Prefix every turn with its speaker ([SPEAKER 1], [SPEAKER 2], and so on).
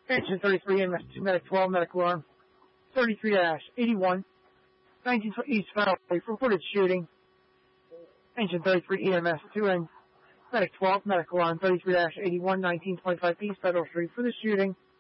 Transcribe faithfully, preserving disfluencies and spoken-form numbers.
[SPEAKER 1] Engine thirty-three, E M S two, Medic twelve, Medic alarm thirty-three eighty-one, nineteen East Valley, reported shooting. Engine thirty-three, E M S two, and Medic twelve, Medic alarm thirty-three eighty-one, nineteen twenty-five East Federal Street for the shooting.